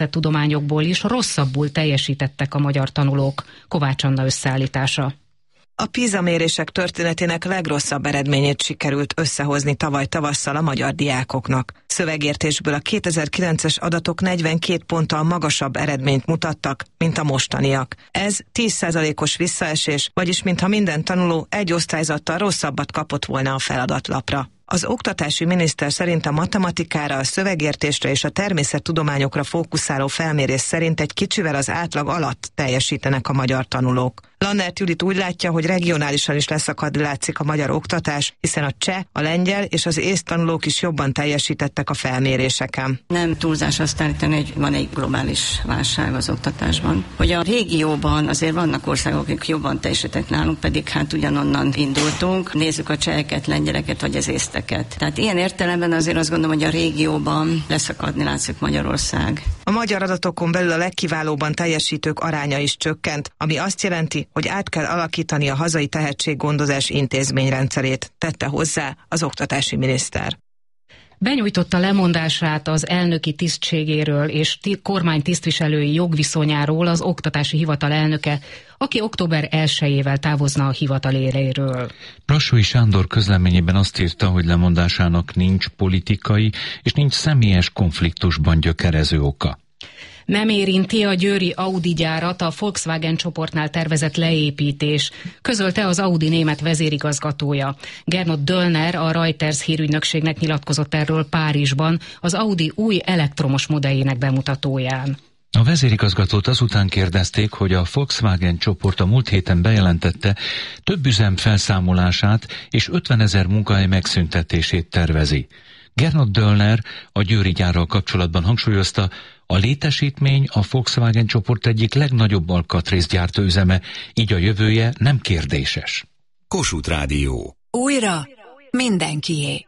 tudományokból is rosszabbul teljesítettek a magyar tanulók. Kovács Anna összeállítása. A PISA mérések történetének legrosszabb eredményét sikerült összehozni tavaly tavasszal a magyar diákoknak. Szövegértésből a 2009-es adatok 42 ponttal magasabb eredményt mutattak, mint a mostaniak. Ez 10%-os visszaesés, vagyis mintha minden tanuló egy osztályzattal rosszabbat kapott volna a feladatlapra. Az oktatási miniszter szerint a matematikára, a szövegértésre és a természettudományokra fókuszáló felmérés szerint egy kicsivel az átlag alatt teljesítenek a magyar tanulók. Lannert Judit úgy látja, hogy regionálisan is leszakadni látszik a magyar oktatás, hiszen a cseh, a lengyel és az észt tanulók is jobban teljesítettek a felméréseken. Nem túlzás azt állítani, hogy van egy globális válság az oktatásban. Hogy a régióban azért vannak országok, akik jobban teljesítettek nálunk, pedig hát ugyanonnan indultunk. Nézzük a cseheket, lengyeleket vagy az észteket. Tehát ilyen értelemben azért azt gondolom, hogy a régióban leszakadni látszik Magyarország. A magyar adatokon belül a legkiválóbban teljesítők aránya is csökkent, ami azt jelenti, hogy át kell alakítani a hazai tehetséggondozás intézményrendszerét, tette hozzá az oktatási miniszter. Benyújtotta lemondását az elnöki tisztségéről és kormány tisztviselői jogviszonyáról az oktatási hivatal elnöke, aki október 1-ével távozna a hivatal éléről. Brassói Sándor közleményében azt írta, hogy lemondásának nincs politikai és nincs személyes konfliktusban gyökerező oka. Nem érinti a győri Audi gyárat a Volkswagen csoportnál tervezett leépítés, közölte az Audi német vezérigazgatója. Gernot Döllner, a Reuters hírügynökségnek nyilatkozott erről Párizsban az Audi új elektromos modelljének bemutatóján. A vezérigazgatót azután kérdezték, hogy a Volkswagen csoport a múlt héten bejelentette, több üzem felszámolását és 50 000 munkahely megszüntetését tervezi. Gernot Döllner a győri gyárral kapcsolatban hangsúlyozta, a létesítmény a Volkswagen csoport egyik legnagyobb alkatrészgyártó üzeme, így a jövője nem kérdéses. Kossuth Rádió. Újra mindenkié.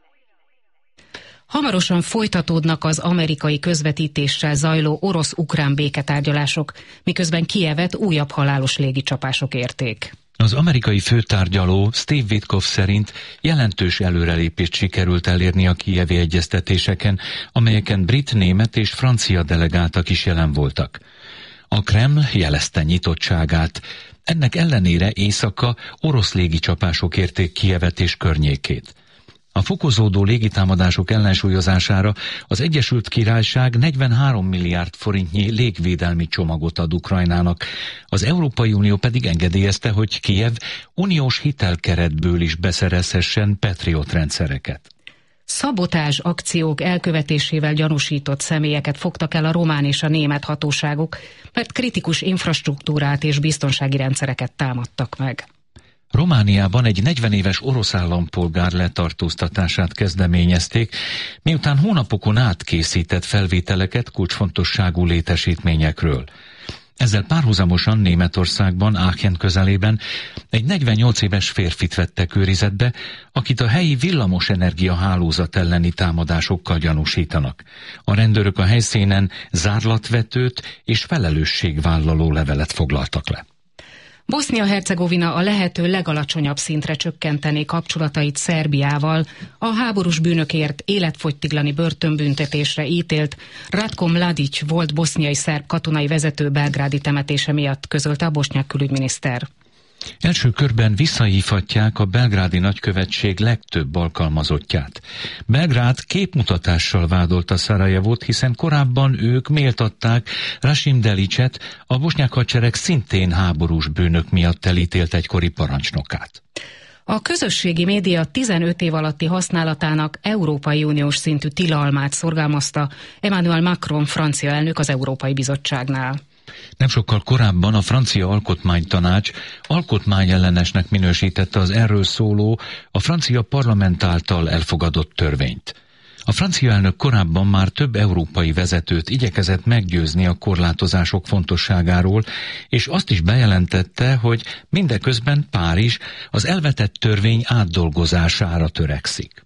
Hamarosan folytatódnak az amerikai közvetítéssel zajló orosz-ukrán béketárgyalások, miközben Kijevet újabb halálos légicsapások érték. Az amerikai főtárgyaló Steve Witkoff szerint jelentős előrelépést sikerült elérni a kijevi egyeztetéseken, amelyeken brit, német és francia delegáltak is jelen voltak. A Kreml jelezte nyitottságát. Ennek ellenére éjszaka orosz légicsapások érték Kijevet és környékét. A fokozódó légitámadások ellensúlyozására az Egyesült Királyság 43 milliárd forintnyi légvédelmi csomagot ad Ukrajnának. Az Európai Unió pedig engedélyezte, hogy Kijev uniós hitelkeretből is beszerezhessen Patriot rendszereket. Szabotázs akciók elkövetésével gyanúsított személyeket fogtak el a román és a német hatóságok, mert kritikus infrastruktúrát és biztonsági rendszereket támadtak meg. Romániában egy 40 éves orosz állampolgár letartóztatását kezdeményezték, miután hónapokon át készített felvételeket kulcsfontosságú létesítményekről. Ezzel párhuzamosan Németországban, Aachen közelében egy 48 éves férfit vettek őrizetbe, akit a helyi villamosenergia hálózat elleni támadásokkal gyanúsítanak. A rendőrök a helyszínen zárlatvetőt és felelősségvállaló levelet foglaltak le. Bosznia-Hercegovina a lehető legalacsonyabb szintre csökkenteni kapcsolatait Szerbiával, a háborús bűnökért életfogytiglani börtönbüntetésre ítélt Ratko Mladic volt boszniai szerb katonai vezető belgrádi temetése miatt, közölte a bosnyák külügyminiszter. Első körben visszahívhatják a belgrádi nagykövetség legtöbb alkalmazottját. Belgrád képmutatással vádolta Szarajevót, hiszen korábban ők méltatták Rasim Delicet, a bosnyák hadsereg szintén háborús bűnök miatt elítélt egykori parancsnokát. A közösségi média 15 év alatti használatának Európai Uniós szintű tilalmát szorgalmazta Emmanuel Macron francia elnök az Európai Bizottságnál. Nem sokkal korábban a francia alkotmánytanács alkotmányellenesnek minősítette az erről szóló, a francia parlament által elfogadott törvényt. A francia elnök korábban már több európai vezetőt igyekezett meggyőzni a korlátozások fontosságáról, és azt is bejelentette, hogy mindeközben Párizs az elvetett törvény átdolgozására törekszik.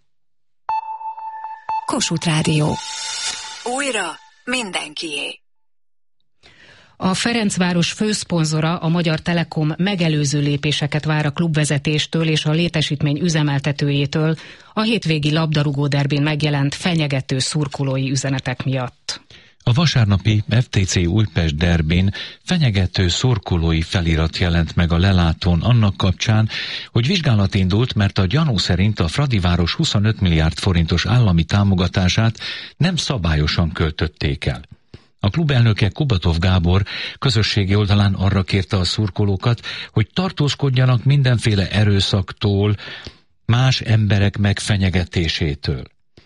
Kossuth Rádió. Újra mindenkié. A Ferencváros főszponzora, a Magyar Telekom megelőző lépéseket vár a klubvezetéstől és a létesítmény üzemeltetőjétől a hétvégi labdarúgó derbin megjelent fenyegető szurkolói üzenetek miatt. A vasárnapi FTC Újpest derbin fenyegető szurkolói felirat jelent meg a lelátón annak kapcsán, hogy vizsgálat indult, mert a gyanú szerint a Fradiváros 25 milliárd forintos állami támogatását nem szabályosan költötték el. A klub elnöke Kubatov Gábor közösségi oldalán arra kérte a szurkolókat, hogy tartózkodjanak mindenféle erőszaktól, más emberek megfenyegetésétől.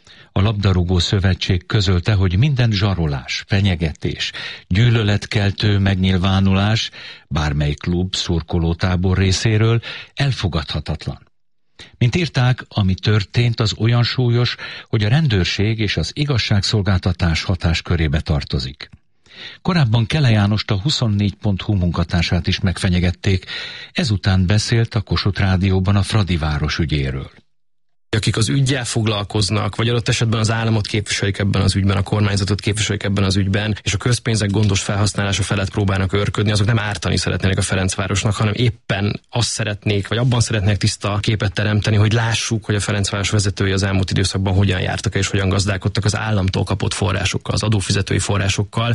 A labdarúgó szövetség közölte, hogy minden zsarolás, fenyegetés, gyűlöletkeltő megnyilvánulás bármely klub szurkolótábor részéről elfogadhatatlan. Mint írták, ami történt, az olyan súlyos, hogy a rendőrség és az igazságszolgáltatás hatáskörébe tartozik. Korábban Kele Jánost, a 24.hu munkatársát is megfenyegették, ezután beszélt a Kossuth Rádióban a Fradiváros ügyéről. Akik az üggyel foglalkoznak, vagy adott esetben az államot képviselik ebben az ügyben, a kormányzatot képviselik ebben az ügyben, és a közpénzek gondos felhasználása felett próbálnak őrködni, azok nem ártani szeretnének a Ferencvárosnak, hanem éppen azt szeretnék, vagy abban szeretnék tiszta képet teremteni, hogy lássuk, hogy a Ferencváros vezetői az elmúlt időszakban hogyan jártak és hogyan gazdálkodtak az államtól kapott forrásokkal, az adófizetői forrásokkal.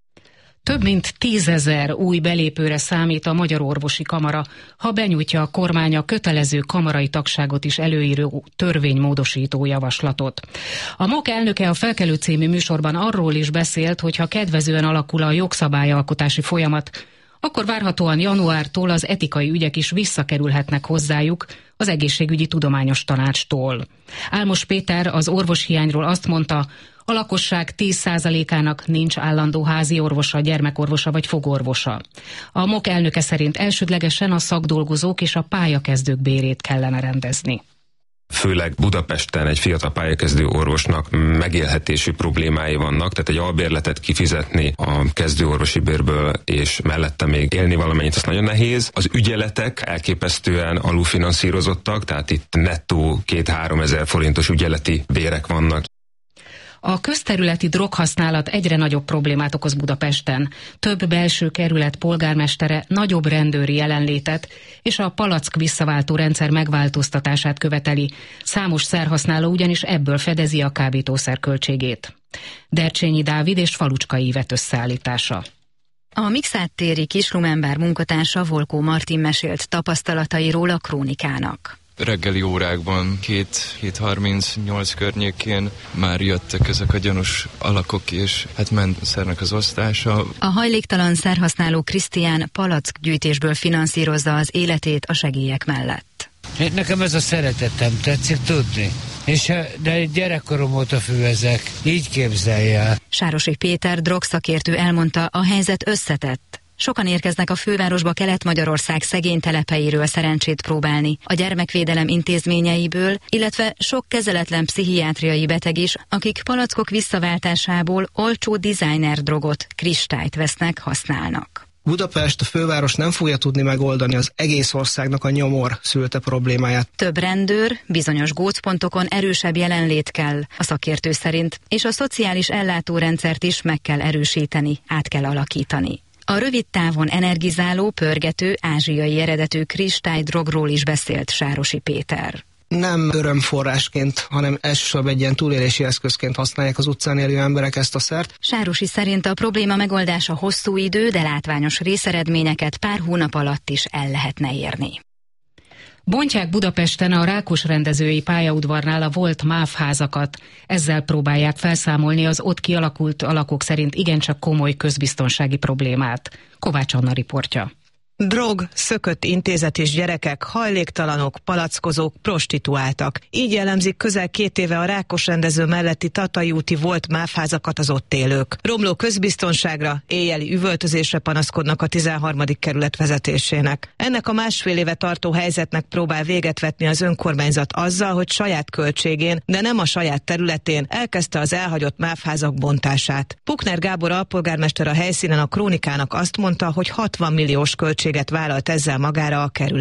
Több mint 10 000 új belépőre számít a Magyar Orvosi Kamara, ha benyújtja a kormány a kötelező kamarai tagságot is előíró törvénymódosító javaslatot. A MOK elnöke a Felkelő című műsorban arról is beszélt, hogy ha kedvezően alakul a jogszabályalkotási folyamat, akkor várhatóan januártól az etikai ügyek is visszakerülhetnek hozzájuk az Egészségügyi Tudományos Tanácstól. Álmos Péter az orvoshiányról azt mondta, a lakosság 10%-ának nincs állandó házi orvosa, gyermekorvosa vagy fogorvosa. A MOK elnöke szerint elsődlegesen a szakdolgozók és a pályakezdők bérét kellene rendezni. Főleg Budapesten egy fiatal pályakezdő orvosnak megélhetési problémái vannak, tehát egy albérletet kifizetni a kezdőorvosi bérből, és mellette még élni valamennyit, az nagyon nehéz. Az ügyeletek elképesztően alulfinanszírozottak, tehát itt nettó 2-3 ezer forintos ügyeleti bérek vannak. A közterületi droghasználat egyre nagyobb problémát okoz Budapesten. Több belső kerület polgármestere nagyobb rendőri jelenlétet és a palack visszaváltó rendszer megváltoztatását követeli. Számos szerhasználó ugyanis ebből fedezi a kábítószer költségét. Dercsényi Dávid és Falucskai Ivet összeállítása. A Mikszáth téri Kis-Lumember munkatársa Volkó Martin mesélt tapasztalatairól a Krónikának. Reggeli órákban 7:38 környékén már jöttek ezek a gyanús alakok, és hát ment a szernek az osztása. A hajléktalan szerhasználó Krisztián palackgyűjtésből finanszírozza az életét a segélyek mellett. Nekem ez a szeretetem tetszik tudni. De gyerekkorom óta fővezek, így képzelje el. Sárosi Péter drogszakértő elmondta, a helyzet összetett. Sokan érkeznek a fővárosba Kelet-Magyarország szegény telepeiről szerencsét próbálni, a gyermekvédelem intézményeiből, illetve sok kezeletlen pszichiátriai beteg is, akik palackok visszaváltásából olcsó designer drogot, kristályt vesznek, használnak. Budapest, a főváros nem fogja tudni megoldani az egész országnak a nyomor szülte problémáját. Több rendőr, bizonyos gócpontokon erősebb jelenlét kell, a szakértő szerint, és a szociális ellátórendszert is meg kell erősíteni, át kell alakítani. A rövid távon energizáló, pörgető, ázsiai eredetű kristálydrogról is beszélt Sárosi Péter. Nem örömforrásként, hanem elsősorban egy ilyen túlélési eszközként használják az utcán élő emberek ezt a szert. Sárosi szerint a probléma megoldása hosszú idő, de látványos részeredményeket pár hónap alatt is el lehetne érni. Bontják Budapesten a Rákos rendezői pályaudvarnál a volt MÁV házakat. Ezzel próbálják felszámolni az ott kialakult alakok szerint igencsak komoly közbiztonsági problémát. Kovács Anna riportja. Drog, szökött intézet és gyerekek, hajléktalanok, palackozók, prostituáltak. Így jellemzik közel 2 éve a Rákos rendező melletti Tatai úti volt MÁV házakat az ott élők. Romló közbiztonságra, éjjeli üvöltözésre panaszkodnak a 13. kerület vezetésének. Ennek a 1,5 éve tartó helyzetnek próbál véget vetni az önkormányzat azzal, hogy saját költségén, de nem a saját területén elkezdte az elhagyott MÁV házak bontását. Pukner Gábor alpolgármester a helyszínen a Krónikának azt mondta, hogy 60 milliós költséget vállalt ezzel magára a kerület.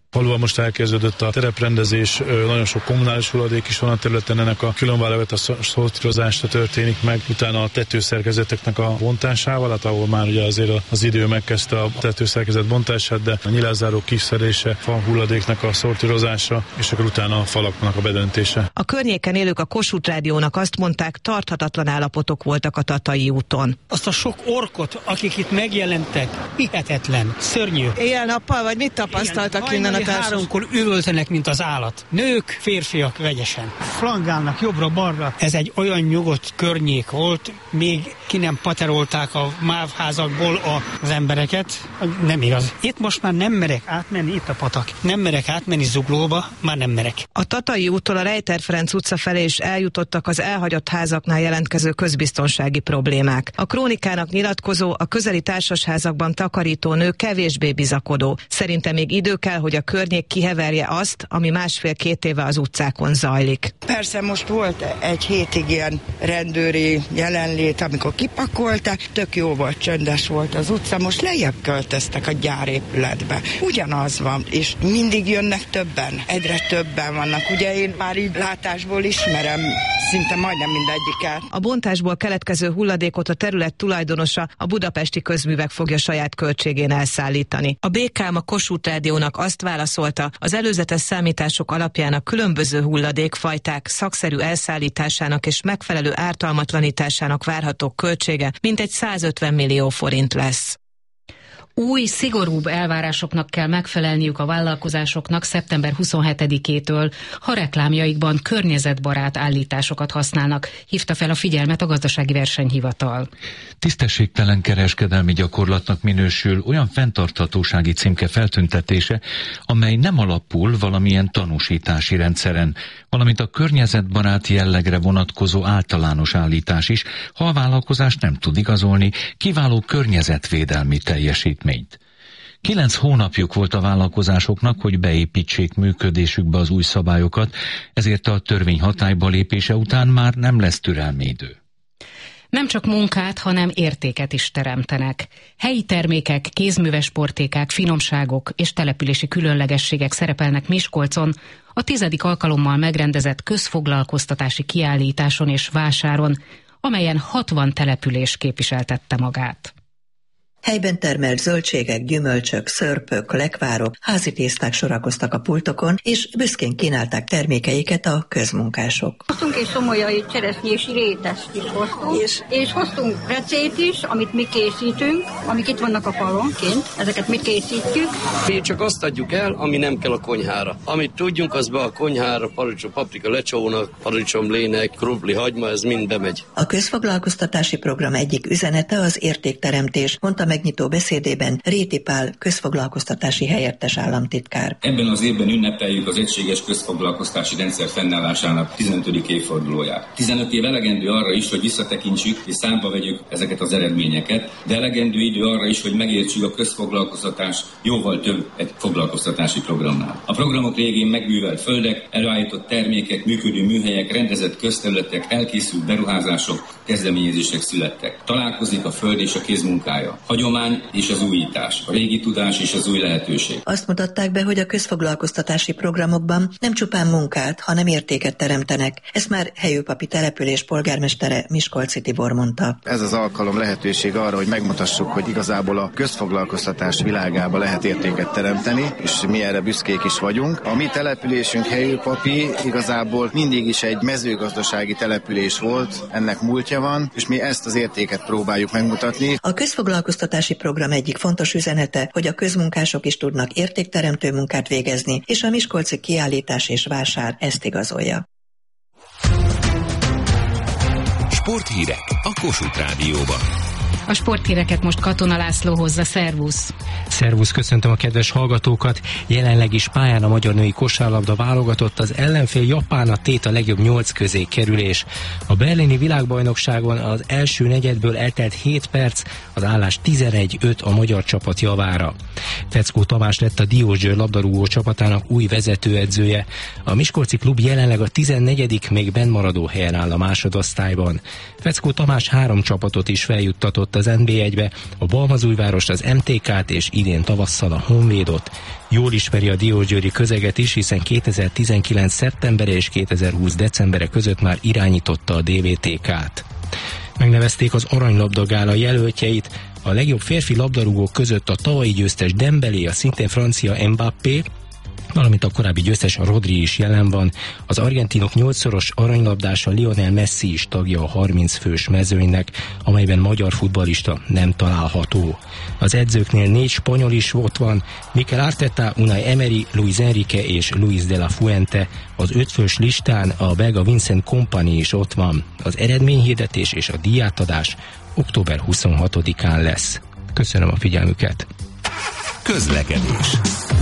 faluban most elkezdődött a tereprendezés, nagyon sok kommunális hulladék is van a területen, ennek a különvállalat a szortírozása történik meg, utána a tetőszerkezeteknek a bontásával, hát ahol már ugye azért az idő megkezdte a tetőszerkezet bontását, de a nyilázzáró kiszerése, fa hulladéknak a szortírozása, és akkor utána a falaknak a bedöntése. A környéken élők a Kossuth Rádiónak azt mondták, tarthatatlan állapotok voltak a Tatai úton. Azt a sok orkot, akik itt megjelentek, hihetetlen, szörnyű. Éjjel-nappal, vagy mit tapasztaltak innen a társaság? 3-kor üvöltenek, mint az állat. Nők, férfiak vegyesen. Flangálnak jobbra-balra. Ez egy olyan nyugodt környék volt, még ki nem paterolták a mávházakból az embereket. Nem igaz. Itt most már nem merek átmenni, itt a patak. Nem merek átmenni Zuglóba, már nem merek. A Tatai úttól a Rejter Ferenc utca felé is eljutottak az elhagyott házaknál jelentkező közbiztonsági problémák. A Krónikának nyilatkozó, a közeli társasházakban takarító nő kevésbé bizakodó. Szerinte még idő kell, hogy a környék kiheverje azt, ami 1,5-2 éve az utcákon zajlik. Persze most volt egy hétig ilyen rendőri jelenlét, amikor kipakolták, tök jó volt, csöndes volt az utca, most lejjebb költöztek a gyárépületbe. Ugyanaz van, és mindig jönnek többen, egyre többen vannak. Ugye én már így látásból ismerem szinte majdnem mindegyiket. A bontásból keletkező hulladékot a terület tulajdonosa, a Budapesti Közművek fogja saját költségén elszállítani. A BKM a Kossuth Rádiónak azt válaszolta, az előzetes számítások alapján a különböző hulladékfajták szakszerű elszállításának és megfelelő ártalmatlanításának várható költsége mintegy 150 millió forint lesz. Új, szigorúbb elvárásoknak kell megfelelniük a vállalkozásoknak szeptember 27-től, ha reklámjaikban környezetbarát állításokat használnak, hívta fel a figyelmet a Gazdasági Versenyhivatal. Tisztességtelen kereskedelmi gyakorlatnak minősül olyan fenntarthatósági címke feltüntetése, amely nem alapul valamilyen tanúsítási rendszeren, valamint a környezetbarát jellegre vonatkozó általános állítás is, ha a vállalkozás nem tud igazolni kiváló környezetvédelmi teljesítményt. 9 hónapjuk volt a vállalkozásoknak, hogy beépítsék működésükbe az új szabályokat, ezért a törvény hatályba lépése után már nem lesz türelmi idő. Nem csak munkát, hanem értéket is teremtenek. Helyi termékek, kézműves portékák, finomságok és települési különlegességek szerepelnek Miskolcon a 10. alkalommal megrendezett közfoglalkoztatási kiállításon és vásáron, amelyen 60 település képviseltette magát. Helyben termelt zöldségek, gyümölcsök, szörpök, lekvárok, házi tészták sorakoztak a pultokon, és büszkén kínálták termékeiket a közmunkások. Hoztunk egy szomolyai cseresznyi és rétest is hoztunk, és hoztunk recét is, amit mi készítünk, amik itt vannak a falon kint, ezeket mi készítjük. Mi csak azt adjuk el, ami nem kell a konyhára. Amit tudjunk, az be a konyhára, paradicsom, paprika, lecsónak, paradicsom, lének, krumpli, hagyma, ez mind bemegy. A közfoglalkoztatási program egyik üzenete az értékteremtés, mondta megnyitó beszédében Réti Pál közfoglalkoztatási helyettes államtitkár. Ebben az évben ünnepeljük az egységes közfoglalkoztatási rendszer fennállásának 15. évfordulóját. 15 év elegendő arra is, hogy visszatekintsük és számba vegyük ezeket az eredményeket, de elegendő idő arra is, hogy megértsük a közfoglalkoztatás jóval több egy foglalkoztatási programnál. A programok régén megművelt földek, előállított termékek, működő műhelyek, rendezett közterületek, elkészült beruházások, kezdeményezések születtek. Találkozik a föld és a kézmunkája. Hagyomány és az újítás, a régi tudás és az új lehetőség. Azt mutatták be, hogy a közfoglalkoztatási programokban nem csupán munkát, hanem értéket teremtenek. Ezt már Helyőpapi település polgármestere Miskolci Tibor mondta. Ez az alkalom lehetőség arra, hogy megmutassuk, hogy igazából a közfoglalkoztatás világába lehet értéket teremteni, és mi erre büszkék is vagyunk. A mi településünk Helyőpapi igazából mindig is egy mezőgazdasági település volt, ennek múltja van, és mi ezt az értéket próbáljuk megmutatni. A közfoglalkoztatási program egyik fontos üzenete, hogy a közmunkások is tudnak értékteremtő munkát végezni, és a miskolci kiállítás és vásár ezt igazolja. Sporthírek a Kossuth Rádióban. A sporthíreket most Katona László hozza, szervusz! Szervusz, köszöntöm a kedves hallgatókat! Jelenleg is pályán a magyar női kosárlabda válogatott, az ellenfél Japán a tét a legjobb 8 közé kerülés. A berlini világbajnokságon az első negyedből eltelt 7 perc, az állás 11-5 a magyar csapat javára. Feckó Tamás lett a Diósgyőr labdarúgó csapatának új vezetőedzője. A miskolci klub jelenleg a 14., még bennmaradó helyen áll a másodosztályban. Feckó Tamás 3 csapatot is feljuttatott az NB1-be, a Balmazújvárost, az MTK-t és idén tavasszal a Honvédot. Jól ismeri a diósgyőri közeget is, hiszen 2019. szeptembere és 2020. decembere között már irányította a DVTK-t. Megnevezték az aranylabdagála jelöltjeit, a legjobb férfi labdarúgók között a tavalyi győztes Dembélé, a szintén francia Mbappé, valamint a korábbi győztes Rodri is jelen van. Az argentinok 8-szoros aranylabdása Lionel Messi is tagja a 30 fős mezőnynek, amelyben magyar futballista nem található. Az edzőknél 4 spanyol is ott van, Mikel Arteta, Unai Emery, Luis Enrique és Luis de la Fuente. Az 5 fős listán a belga Vincent Kompany is ott van. Az eredményhirdetés és a díjátadás október 26-án lesz. Köszönöm a figyelmüket! Közlekedés.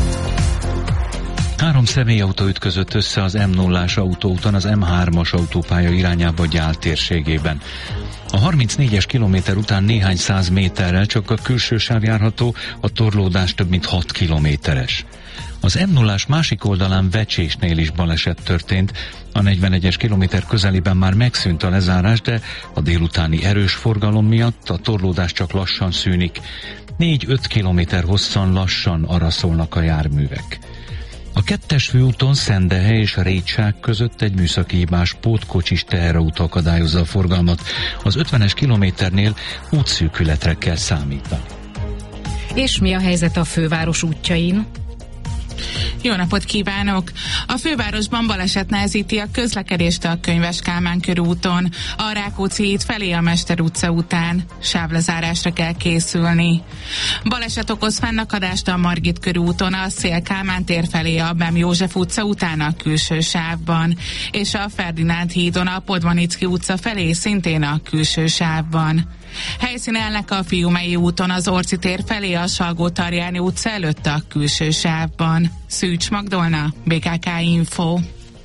3 személyautó ütközött össze az M0-ás autóúton az M3-as autópálya irányába Gyál térségében. A 34-es kilométer után néhány száz méterrel csak a külső sáv járható, a torlódás több mint 6 kilométeres. Az M0-ás másik oldalán Vecsésnél is baleset történt. A 41-es kilométer közelében már megszűnt a lezárás, de a délutáni erős forgalom miatt a torlódás csak lassan szűnik. 4-5 kilométer hosszan lassan araszolnak a járművek. A 2-es főúton Szendehely és Rétság között egy műszaki hibás pótkocsis teherautó akadályozza a forgalmat. Az 50-es kilométernél útszűkületre kell számítani. És mi a helyzet a főváros útjain? Jó napot kívánok! A fővárosban baleset nehezíti a közlekedést a Könyves Kálmán körúton, a Rákóczi híd felé a Mester utca után. Sávlezárásra kell készülni. Baleset okoz fennakadást a Margit körúton, a Széll Kálmán tér felé a Bem József utca után a külső sávban, és a Ferdinánd hídon a Podmanicki utca felé szintén a külső sávban. Helyszínelnek a Fiumei úton az Orci tér felé a Salgó-Tarjáni utca előtt a külső sávban. Szűcs Magdolna, BKK Info.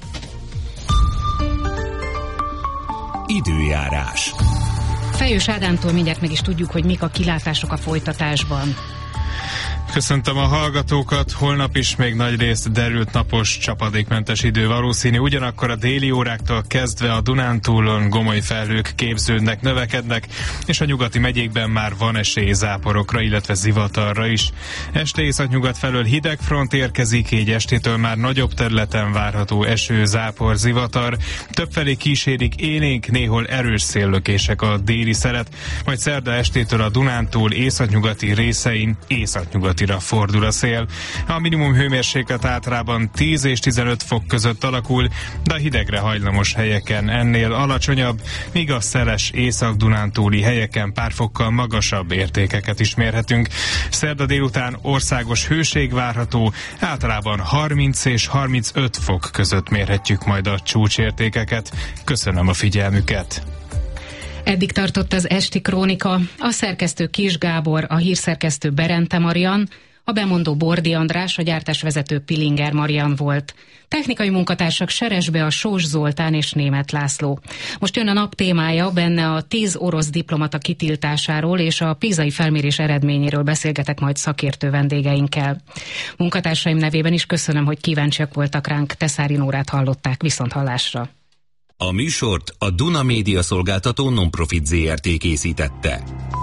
Időjárás. Fejős Ádámtól mindjárt meg is tudjuk, hogy mik a kilátások a folytatásban. Köszöntöm a hallgatókat, holnap is még nagyrészt derült napos, csapadékmentes idő valószínű, ugyanakkor a déli óráktól kezdve a Dunántúlon gomoly felhők képződnek, növekednek, és a nyugati megyékben már van esély záporokra, illetve zivatarra is. Este északnyugat felől hideg front érkezik, így estétől már nagyobb területen várható eső, zápor, zivatar, többfelé kísérik élénk, néhol erős széllökések a déli szelet, majd szerda estétől a Dunántúl északnyugati részein északnyugati fordul a szél. A minimum hőmérséklet általában 10 és 15 fok között alakul, de a hidegre hajlamos helyeken ennél alacsonyabb, míg a szeles észak-dunántúli helyeken pár fokkal magasabb értékeket is mérhetünk. Szerda délután országos hőség várható, általában 30 és 35 fok között mérhetjük majd a csúcsértékeket. Köszönöm a figyelmüket! Eddig tartott az esti krónika, a szerkesztő Kis Gábor, a hírszerkesztő Berente Marian, a bemondó Bordi András, a gyártásvezető Pilinger Marian volt. Technikai munkatársak Seresbe a Sós Zoltán és Németh László. Most jön a nap témája, benne a 10 orosz diplomata kitiltásáról és a pízai felmérés eredményéről beszélgetek majd szakértő vendégeinkkel. Munkatársaim nevében is köszönöm, hogy kíváncsiak voltak ránk, Teszári Nórát hallották, viszonthallásra. A műsort a Duna Média Szolgáltató Nonprofit Zrt. Készítette.